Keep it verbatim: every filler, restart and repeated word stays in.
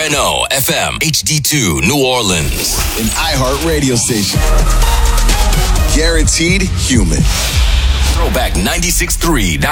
N O F M H D two New Orleans. An iHeart radio station. Guaranteed human. Throwback ninety-six point three